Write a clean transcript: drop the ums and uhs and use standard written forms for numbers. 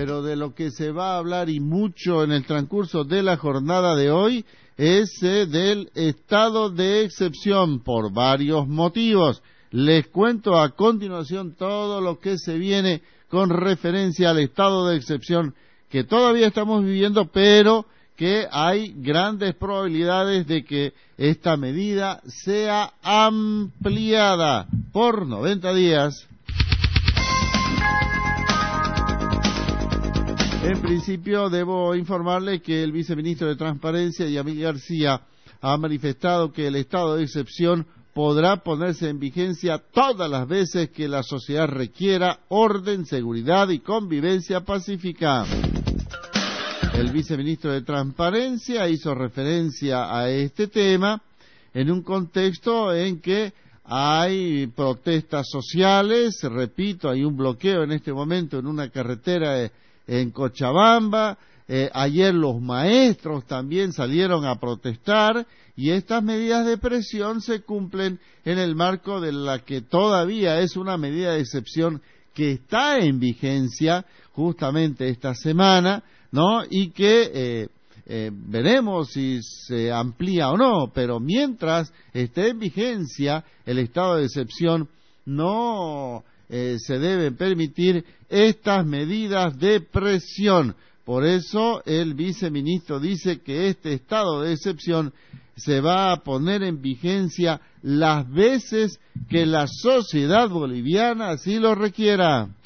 pero de lo que se va a hablar y mucho en el transcurso de la jornada de hoy es del estado de excepción por varios motivos. Les cuento a continuación todo lo que se viene con referencia al estado de excepción que todavía estamos viviendo, pero que hay grandes probabilidades de que esta medida sea ampliada por 90 días. En principio, debo informarle que el viceministro de Transparencia, Yamil García, ha manifestado que el estado de excepción podrá ponerse en vigencia todas las veces que la sociedad requiera orden, seguridad y convivencia pacífica. El viceministro de Transparencia hizo referencia a este tema en un contexto en que hay protestas sociales, repito, hay un bloqueo en este momento en una carretera en Cochabamba, ayer los maestros también salieron a protestar y estas medidas de presión se cumplen en el marco de la que todavía es una medida de excepción que está en vigencia justamente esta semana, ¿no? Y que veremos si se amplía o no, pero mientras esté en vigencia el estado de excepción no se deben permitir estas medidas de presión. Por eso el viceministro dice que este estado de excepción se va a poner en vigencia las veces que la sociedad boliviana así lo requiera.